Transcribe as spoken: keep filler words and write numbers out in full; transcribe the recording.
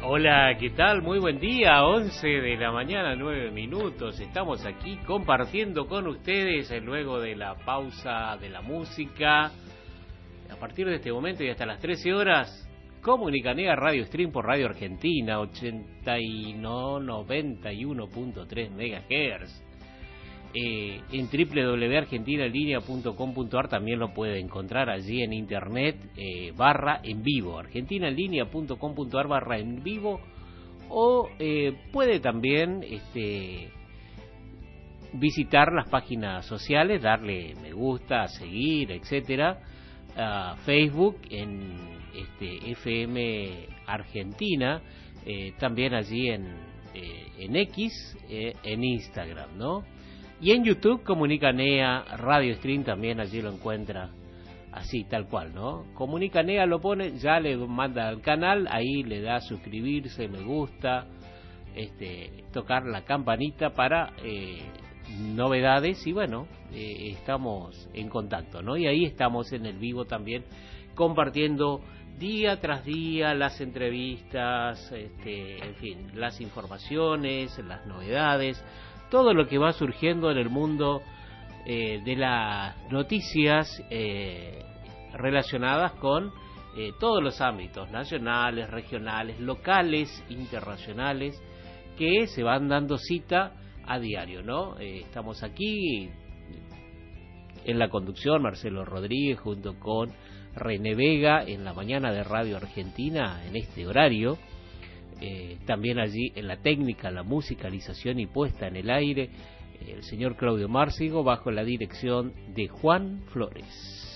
Hola, ¿qué tal? Muy buen día, once de la mañana, nueve minutos. Estamos aquí compartiendo con ustedes luego de la pausa de la música. A partir de este momento y hasta las trece horas, Comunicanea Radio Stream por Radio Argentina, ochenta y no, noventa y uno punto tres megahertz. Eh, en doble u doble u doble u punto argentina en línea punto com punto a r también lo puede encontrar allí en internet, eh, barra en vivo, argentina en línea punto com punto a r barra en vivo, o eh, puede también este, visitar las páginas sociales, darle me gusta, seguir, etcétera, a Facebook en este, F M Argentina, eh, también allí en, eh, en X, eh, en Instagram, ¿no? Y en YouTube, Comunicanea Radio Stream, también allí lo encuentra así, tal cual, ¿no? Comunicanea lo pone, ya le manda al canal, ahí le da suscribirse, me gusta, este, tocar la campanita para eh, novedades y bueno, eh, estamos en contacto, ¿no? Y ahí estamos en el vivo también, compartiendo día tras día las entrevistas, este, en fin, las informaciones, las novedades, todo lo que va surgiendo en el mundo eh, de las noticias eh, relacionadas con eh, todos los ámbitos, nacionales, regionales, locales, internacionales, que se van dando cita a diario, ¿no? Eh, estamos aquí en la conducción, Marcelo Rodríguez, junto con René Vega, en la mañana de Radio Argentina, en este horario. Eh, también allí en la técnica, la musicalización y puesta en el aire, el señor Claudio Márcigo, bajo la dirección de Juan Flores.